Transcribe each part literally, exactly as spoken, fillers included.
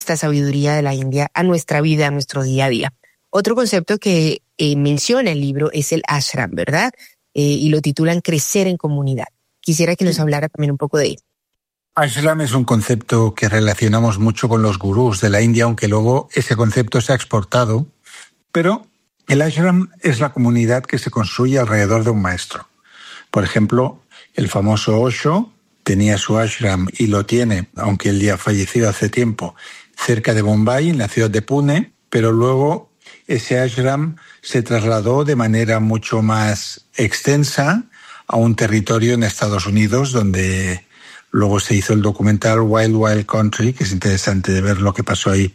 esta sabiduría de la India a nuestra vida, a nuestro día a día. Otro concepto que eh, menciona el libro es el ashram, ¿verdad? Eh, y lo titulan Crecer en Comunidad. Quisiera que nos hablara también un poco de él. Ashram es un concepto que relacionamos mucho con los gurús de la India, aunque luego ese concepto se ha exportado. Pero el ashram es la comunidad que se construye alrededor de un maestro. Por ejemplo, el famoso Osho tenía su ashram y lo tiene, aunque él ya falleció hace tiempo, cerca de Bombay, en la ciudad de Pune, pero luego ese ashram se trasladó de manera mucho más extensa a un territorio en Estados Unidos, donde luego se hizo el documental Wild Wild Country, que es interesante de ver lo que pasó ahí.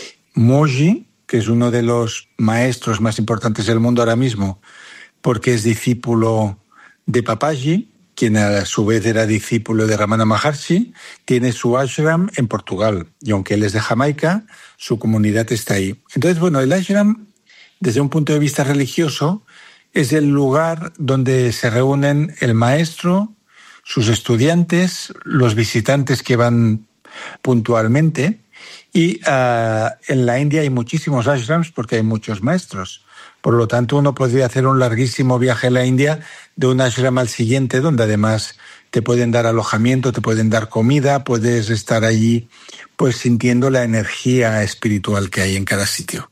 Mooji, que es uno de los maestros más importantes del mundo ahora mismo, porque es discípulo de Papaji, quien a su vez era discípulo de Ramana Maharshi, tiene su ashram en Portugal. Y aunque él es de Jamaica, su comunidad está ahí. Entonces, bueno, el ashram, desde un punto de vista religioso, es el lugar donde se reúnen el maestro, sus estudiantes, los visitantes que van puntualmente. Y uh, en la India hay muchísimos ashrams porque hay muchos maestros. Por lo tanto, uno podría hacer un larguísimo viaje a la India de un ashram al siguiente, donde además te pueden dar alojamiento, te pueden dar comida, puedes estar allí pues sintiendo la energía espiritual que hay en cada sitio.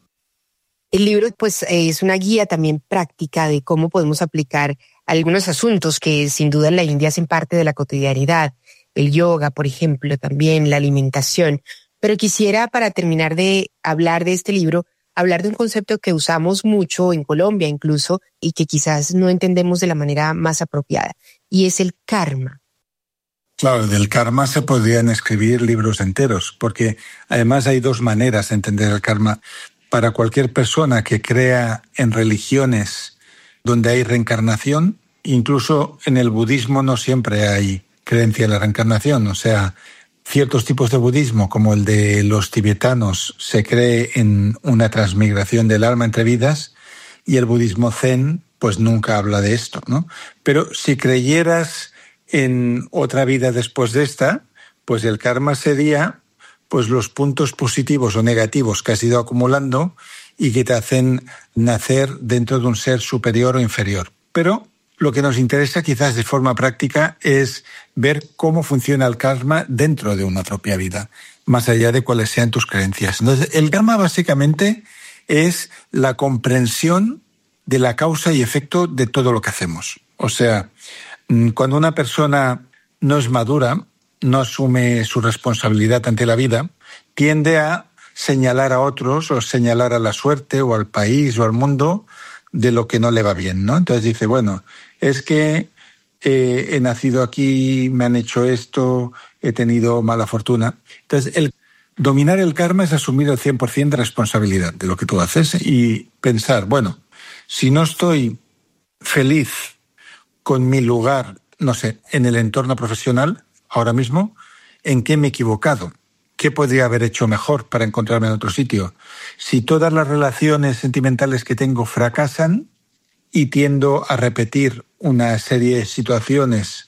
El libro pues es una guía también práctica de cómo podemos aplicar algunos asuntos que sin duda en la India hacen parte de la cotidianidad. El yoga, por ejemplo, también la alimentación. Pero quisiera, para terminar de hablar de este libro, hablar de un concepto que usamos mucho en Colombia incluso y que quizás no entendemos de la manera más apropiada, y es el karma. Claro, del karma se podrían escribir libros enteros, porque además hay dos maneras de entender el karma. Para cualquier persona que crea en religiones donde hay reencarnación, incluso en el budismo no siempre hay creencia en la reencarnación, o sea, ciertos tipos de budismo, como el de los tibetanos, se cree en una transmigración del alma entre vidas, y el budismo zen pues nunca habla de esto, ¿no? Pero si creyeras en otra vida después de esta, pues el karma sería pues los puntos positivos o negativos que has ido acumulando y que te hacen nacer dentro de un ser superior o inferior. Pero lo que nos interesa quizás de forma práctica es ver cómo funciona el karma dentro de una propia vida, más allá de cuáles sean tus creencias. Entonces, el karma básicamente es la comprensión de la causa y efecto de todo lo que hacemos. O sea, cuando una persona no es madura, no asume su responsabilidad ante la vida, tiende a señalar a otros o señalar a la suerte o al país o al mundo de lo que no le va bien, ¿no? Entonces dice, bueno, es que eh, he nacido aquí, me han hecho esto, he tenido mala fortuna. Entonces, el dominar el karma es asumir el cien por ciento de responsabilidad de lo que tú haces y pensar, bueno, si no estoy feliz con mi lugar, no sé, en el entorno profesional, ahora mismo, ¿en qué me he equivocado? ¿Qué podría haber hecho mejor para encontrarme en otro sitio? Si todas las relaciones sentimentales que tengo fracasan y tiendo a repetir una serie de situaciones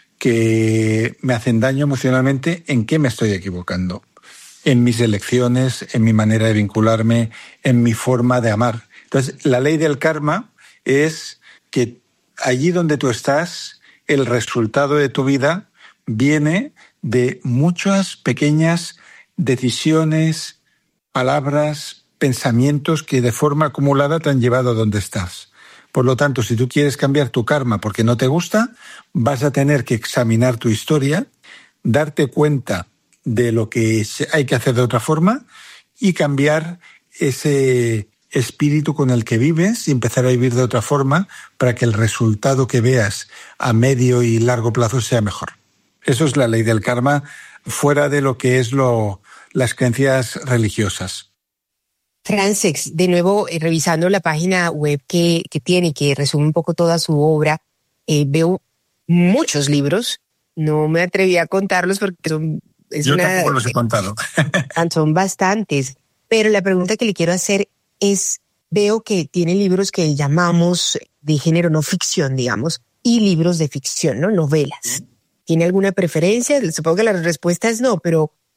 que me hacen daño emocionalmente, ¿en qué me estoy equivocando? En mis elecciones, en mi manera de vincularme, en mi forma de amar. Entonces, la ley del karma es que allí donde tú estás, el resultado de tu vida viene de muchas pequeñas decisiones, palabras, pensamientos que de forma acumulada te han llevado a donde estás. Por lo tanto, si tú quieres cambiar tu karma porque no te gusta, vas a tener que examinar tu historia, darte cuenta de lo que hay que hacer de otra forma y cambiar ese espíritu con el que vives y empezar a vivir de otra forma para que el resultado que veas a medio y largo plazo sea mejor. Eso es la ley del karma, fuera de lo que es lo, las creencias religiosas. Frances, de nuevo, eh, revisando la página web que, que tiene, que resume un poco toda su obra, eh, veo muchos libros. No me atreví a contarlos porque son... Es Yo una, tampoco los he contado. Son bastantes. Pero la pregunta que le quiero hacer es, veo que tiene libros que llamamos de género no ficción, digamos, y libros de ficción, ¿no? Novelas. ¿Sí? ¿Tiene alguna preferencia? Supongo que la respuesta es no, pero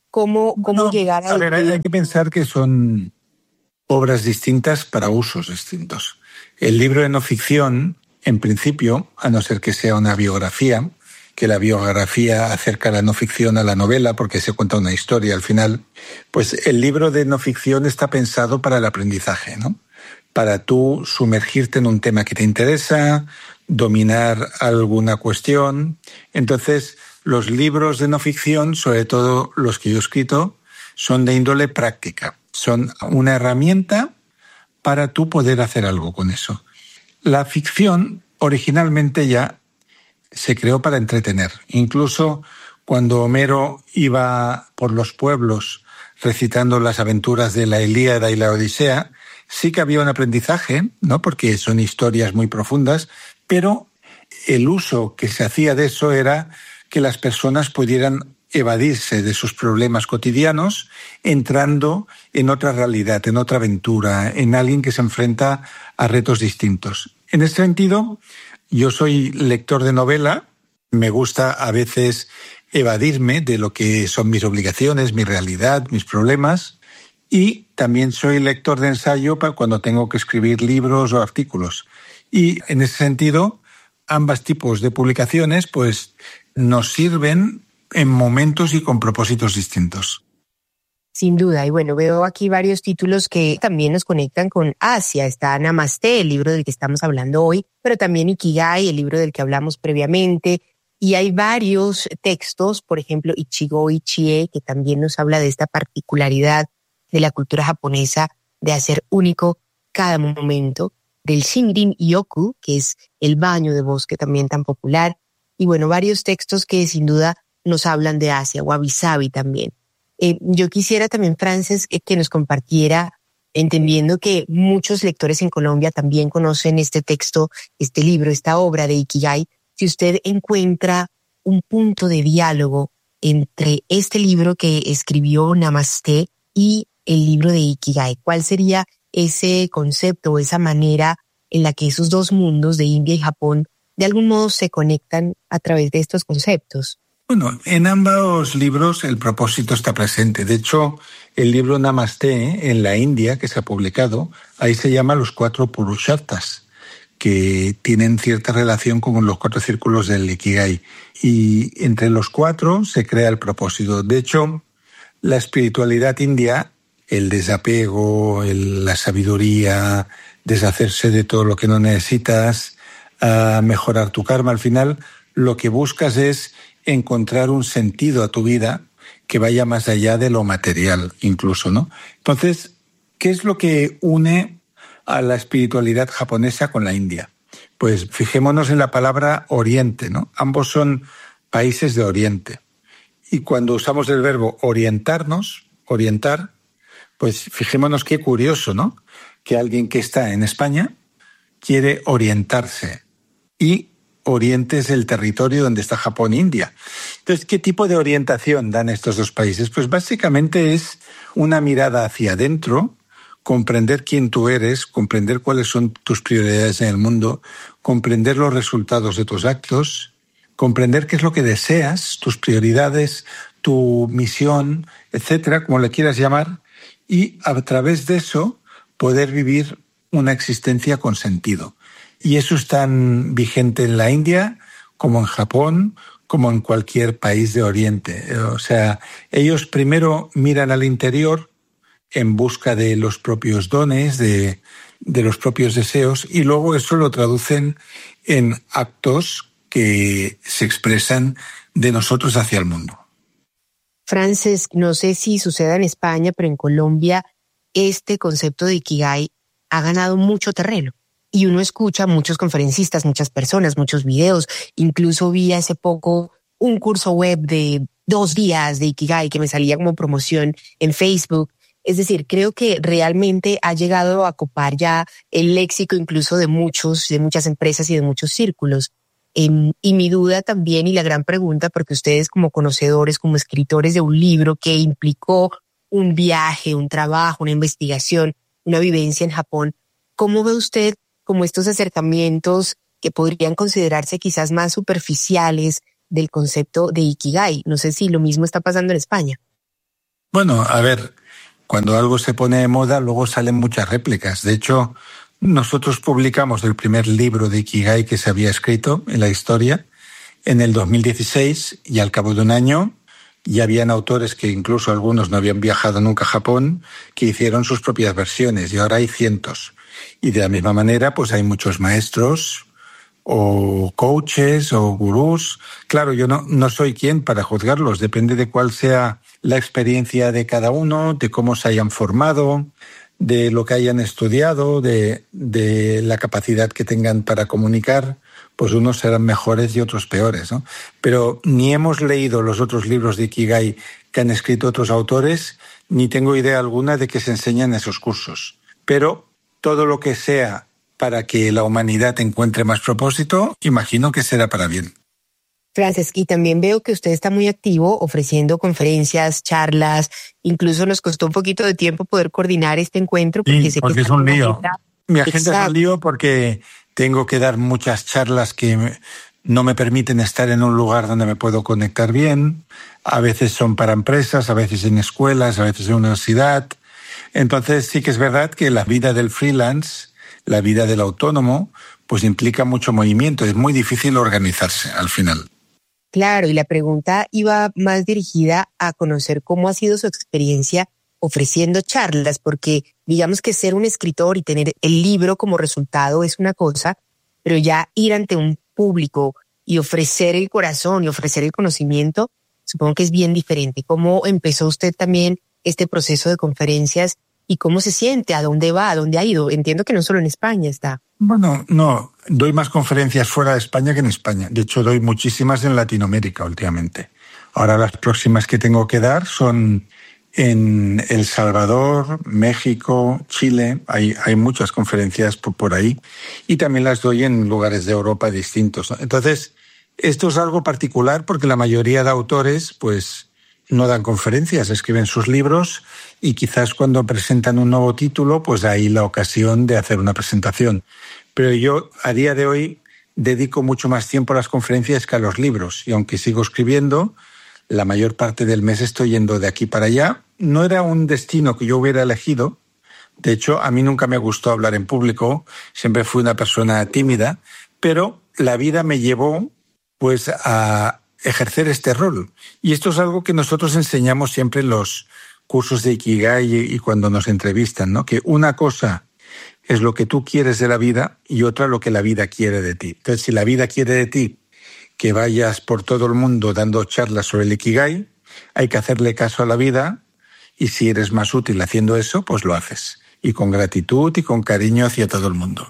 ¿Cómo, cómo No, llegar a... a ver, hay, hay que pensar que son obras distintas para usos distintos. El libro de no ficción, en principio, a no ser que sea una biografía, que la biografía acerca la no ficción a la novela porque se cuenta una historia al final, pues el libro de no ficción está pensado para el aprendizaje, ¿no? Para tú sumergirte en un tema que te interesa, dominar alguna cuestión. Entonces, los libros de no ficción, sobre todo los que yo he escrito, son de índole práctica. Son una herramienta para tú poder hacer algo con eso. La ficción originalmente ya se creó para entretener. Incluso cuando Homero iba por los pueblos recitando las aventuras de la Ilíada y la Odisea, sí que había un aprendizaje, ¿no? Porque son historias muy profundas, pero el uso que se hacía de eso era que las personas pudieran evadirse de sus problemas cotidianos entrando en otra realidad, en otra aventura, en alguien que se enfrenta a retos distintos. En ese sentido, yo soy lector de novela, me gusta a veces evadirme de lo que son mis obligaciones, mi realidad, mis problemas, y también soy lector de ensayo para cuando tengo que escribir libros o artículos. Y en ese sentido, ambos tipos de publicaciones pues nos sirven en momentos y con propósitos distintos. Sin duda, y bueno, veo aquí varios títulos que también nos conectan con Asia. Está Namaste, el libro del que estamos hablando hoy, pero también Ikigai, el libro del que hablamos previamente. Y hay varios textos, por ejemplo, Ichigo Ichie, que también nos habla de esta particularidad de la cultura japonesa de hacer único cada momento, del Shinrin Yoku, que es el baño de bosque también tan popular. Y bueno, varios textos que sin duda nos hablan de Asia, Wabi Sabi también. Eh, yo quisiera también, Frances, eh, que nos compartiera, entendiendo que muchos lectores en Colombia también conocen este texto, este libro, esta obra de Ikigai, si usted encuentra un punto de diálogo entre este libro que escribió Namaste y el libro de Ikigai. ¿Cuál sería ese concepto o esa manera en la que esos dos mundos de India y Japón de algún modo se conectan a través de estos conceptos? Bueno, en ambos libros el propósito está presente. De hecho, el libro Namaste en la India, que se ha publicado, ahí se llama Los Cuatro Purusharthas, que tienen cierta relación con los cuatro círculos del Ikigai. Y entre los cuatro se crea el propósito. De hecho, la espiritualidad india, el desapego, el, la sabiduría, deshacerse de todo lo que no necesitas, uh, mejorar tu karma, al final lo que buscas es encontrar un sentido a tu vida que vaya más allá de lo material incluso, ¿no? Entonces, ¿qué es lo que une a la espiritualidad japonesa con la India? Pues fijémonos en la palabra Oriente, ¿no? Ambos son países de Oriente. Y cuando usamos el verbo orientarnos, orientar, pues fijémonos qué curioso, ¿no? Que alguien que está en España quiere orientarse y Oriente es el territorio donde está Japón e India. Entonces, ¿qué tipo de orientación dan estos dos países? Pues básicamente es una mirada hacia adentro, comprender quién tú eres, comprender cuáles son tus prioridades en el mundo, comprender los resultados de tus actos, comprender qué es lo que deseas, tus prioridades, tu misión, etcétera, como le quieras llamar, y a través de eso poder vivir una existencia con sentido. Y eso es tan vigente en la India como en Japón, como en cualquier país de Oriente. O sea, ellos primero miran al interior en busca de los propios dones, de, de los propios deseos, y luego eso lo traducen en actos que se expresan de nosotros hacia el mundo. Frances, no sé si suceda en España, pero en Colombia este concepto de Ikigai ha ganado mucho terreno. Y uno escucha muchos conferencistas, muchas personas, muchos videos. Incluso vi hace poco un curso web de dos días de Ikigai que me salía como promoción en Facebook. Es decir, creo que realmente ha llegado a copar ya el léxico incluso de muchos, de muchas empresas y de muchos círculos. Eh, y mi duda también y la gran pregunta, porque ustedes como conocedores, como escritores de un libro que implicó un viaje, un trabajo, una investigación, una vivencia en Japón, ¿cómo ve usted como estos acercamientos que podrían considerarse quizás más superficiales del concepto de Ikigai? No sé si lo mismo está pasando en España. Bueno, a ver, cuando algo se pone de moda, luego salen muchas réplicas. De hecho, nosotros publicamos el primer libro de Ikigai que se había escrito en la historia en el dos mil dieciséis y al cabo de un año ya habían autores que incluso algunos no habían viajado nunca a Japón que hicieron sus propias versiones y ahora hay cientos. Y de la misma manera, pues hay muchos maestros o coaches o gurús. Claro, yo no, no soy quien para juzgarlos, depende de cuál sea la experiencia de cada uno, de cómo se hayan formado, de lo que hayan estudiado, de, de la capacidad que tengan para comunicar. Pues unos serán mejores y otros peores, ¿no? Pero ni hemos leído los otros libros de Ikigai que han escrito otros autores, ni tengo idea alguna de que se enseñan esos cursos. Pero todo lo que sea para que la humanidad encuentre más propósito, imagino que será para bien. Frances, y también veo que usted está muy activo ofreciendo conferencias, charlas, incluso nos costó un poquito de tiempo poder coordinar este encuentro. Porque, sí, sé porque que es un lío. agenda. Mi agenda Exacto. es un lío porque tengo que dar muchas charlas que no me permiten estar en un lugar donde me puedo conectar bien. A veces son para empresas, a veces en escuelas, a veces en universidad. Entonces sí que es verdad que la vida del freelance, la vida del autónomo, pues implica mucho movimiento. Es muy difícil organizarse al final. Claro, y la pregunta iba más dirigida a conocer cómo ha sido su experiencia ofreciendo charlas, porque digamos que ser un escritor y tener el libro como resultado es una cosa, pero ya ir ante un público y ofrecer el corazón y ofrecer el conocimiento, supongo que es bien diferente. ¿Cómo empezó usted también este proceso de conferencias y cómo se siente? ¿A dónde va? ¿A dónde ha ido? Entiendo que no solo en España está. Bueno, no, doy más conferencias fuera de España que en España. De hecho, doy muchísimas en Latinoamérica últimamente. Ahora las próximas que tengo que dar son en El Salvador, México, Chile. Hay, hay muchas conferencias por, por ahí. Y también las doy en lugares de Europa distintos, ¿no? Entonces, esto es algo particular porque la mayoría de autores, pues, no dan conferencias, escriben sus libros y quizás cuando presentan un nuevo título, pues hay la ocasión de hacer una presentación. Pero yo, a día de hoy, dedico mucho más tiempo a las conferencias que a los libros. Y aunque sigo escribiendo, la mayor parte del mes estoy yendo de aquí para allá. No era un destino que yo hubiera elegido. De hecho, a mí nunca me gustó hablar en público. Siempre fui una persona tímida. Pero la vida me llevó, pues, a ejercer este rol. Y esto es algo que nosotros enseñamos siempre en los cursos de Ikigai y cuando nos entrevistan, ¿no? Que una cosa es lo que tú quieres de la vida y otra lo que la vida quiere de ti. Entonces, si la vida quiere de ti que vayas por todo el mundo dando charlas sobre el Ikigai, hay que hacerle caso a la vida y si eres más útil haciendo eso, pues lo haces. Y con gratitud y con cariño hacia todo el mundo.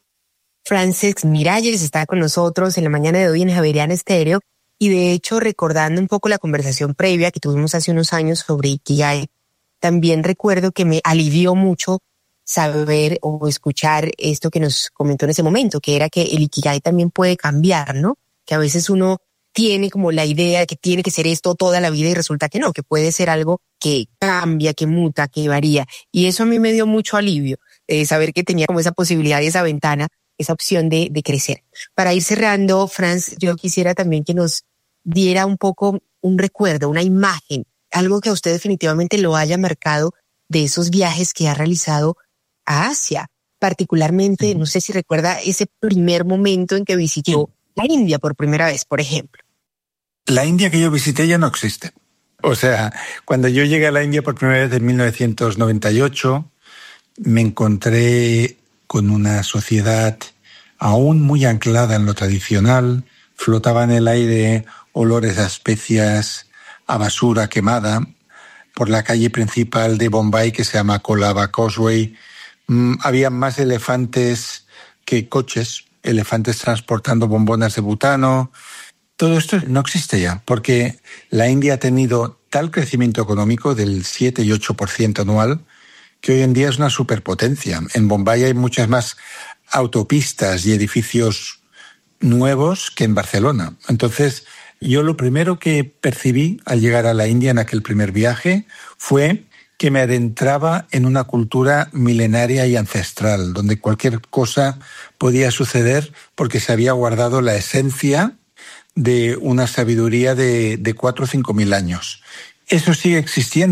Frances Miralles está con nosotros en la mañana de hoy en Javeriana Estéreo. Y de hecho, recordando un poco la conversación previa que tuvimos hace unos años sobre Ikigai, también recuerdo que me alivió mucho saber o escuchar esto que nos comentó en ese momento, que era que el Ikigai también puede cambiar, ¿no? Que a veces uno tiene como la idea de que tiene que ser esto toda la vida y resulta que no, que puede ser algo que cambia, que muta, que varía. Y eso a mí me dio mucho alivio, eh, saber que tenía como esa posibilidad y esa ventana, esa opción de, de crecer. Para ir cerrando, Franz, yo quisiera también que nos diera un poco un recuerdo, una imagen, algo que a usted definitivamente lo haya marcado de esos viajes que ha realizado a Asia. Particularmente, no sé si recuerda ese primer momento en que visitó la India por primera vez, por ejemplo. La India que yo visité ya no existe. O sea, cuando yo llegué a la India por primera vez en mil novecientos noventa y ocho, me encontré con una sociedad aún muy anclada en lo tradicional. Flotaba en el aire olores a especias, a basura quemada. Por la calle principal de Bombay, que se llama Colaba Causeway, mmm, había más elefantes que coches, elefantes transportando bombonas de butano. Todo esto no existe ya, porque la India ha tenido tal crecimiento económico del siete y ocho por ciento anual que hoy en día es una superpotencia. En Bombay hay muchas más autopistas y edificios nuevos que en Barcelona. Entonces, yo lo primero que percibí al llegar a la India en aquel primer viaje fue que me adentraba en una cultura milenaria y ancestral, donde cualquier cosa podía suceder porque se había guardado la esencia de una sabiduría de, de cuatro o cinco mil años. Eso sigue existiendo,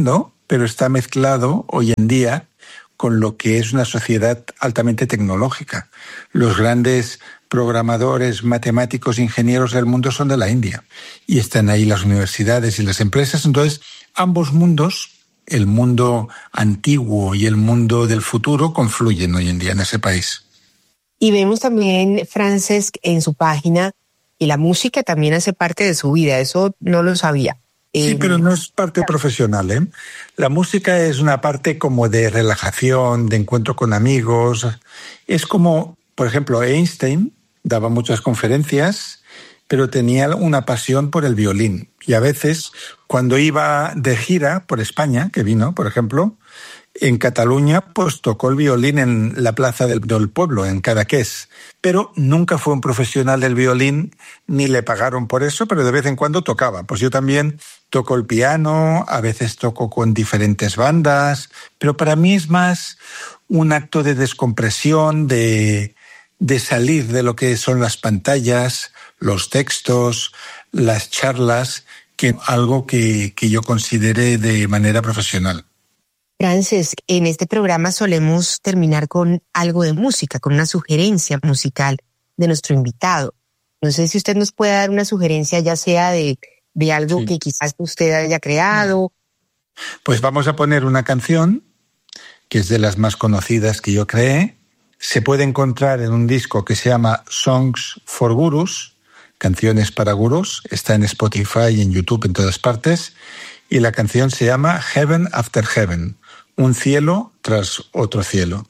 pero está mezclado hoy en día con lo que es una sociedad altamente tecnológica. Los grandes programadores, matemáticos, ingenieros del mundo son de la India y están ahí las universidades y las empresas. Entonces, ambos mundos, el mundo antiguo y el mundo del futuro, confluyen hoy en día en ese país. Y vemos también, Francesc, en su página, que la música también hace parte de su vida. Eso no lo sabía. Sí, pero no es parte profesional, ¿eh? La música es una parte como de relajación, de encuentro con amigos. Es como, por ejemplo, Einstein daba muchas conferencias, pero tenía una pasión por el violín. Y a veces, cuando iba de gira por España, que vino, por ejemplo, en Cataluña, pues tocó el violín en la plaza del, del pueblo, en Cadaqués. Pero nunca fue un profesional del violín, ni le pagaron por eso, pero de vez en cuando tocaba. Pues yo también toco el piano, a veces toco con diferentes bandas, pero para mí es más un acto de descompresión, de, de salir de lo que son las pantallas, los textos, las charlas, que algo que, que yo considere de manera profesional. Francesc, en este programa solemos terminar con algo de música, con una sugerencia musical de nuestro invitado. No sé si usted nos puede dar una sugerencia, ya sea de, de algo sí. que quizás usted haya creado. Pues vamos a poner una canción que es de las más conocidas que yo creé. Se puede encontrar en un disco que se llama Songs for Gurus, canciones para gurús. Está en Spotify, en YouTube, en todas partes. Y la canción se llama Heaven After Heaven. Un cielo tras otro cielo.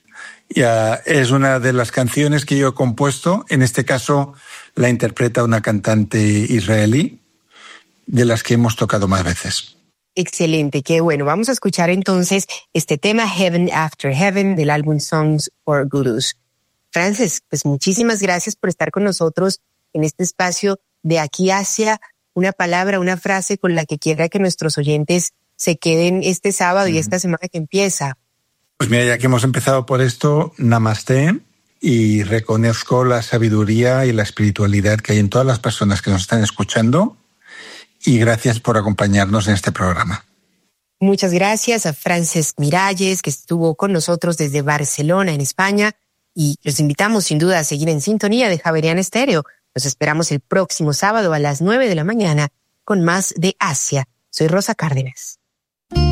Ya es una de las canciones que yo he compuesto. En este caso la interpreta una cantante israelí, de las que hemos tocado más veces. Excelente, qué bueno. Vamos a escuchar entonces este tema Heaven After Heaven del álbum Songs for Gurus. Francesc, pues muchísimas gracias por estar con nosotros en este espacio de Aquí Asia. Una palabra, una frase con la que quiera que nuestros oyentes se queden este sábado y esta semana que empieza. Pues mira, ya que hemos empezado por esto, namaste, y reconozco la sabiduría y la espiritualidad que hay en todas las personas que nos están escuchando, y gracias por acompañarnos en este programa. Muchas gracias a Francesc Miralles, que estuvo con nosotros desde Barcelona, en España, y los invitamos sin duda a seguir en sintonía de Javeriana Estéreo. Nos esperamos el próximo sábado a las nueve de la mañana con más de Asia. Soy Rosa Cárdenas.